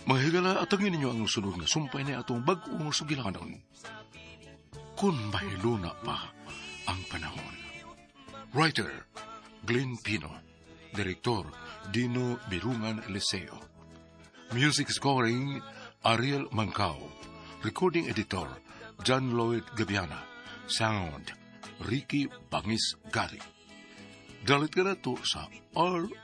Mga higala, atangin ninyo ang sunod nga sumpay na atong bag-ong sugilanon. Kung mahiluna pa ang panahon. Writer, Glenn Pino. Direktor, Dino Birungan Eliseo. Music scoring, Ariel Mancao. Recording editor, John Lloyd Gabiana. Sound, Ricky Bangis Gari. Dalit ka na to sa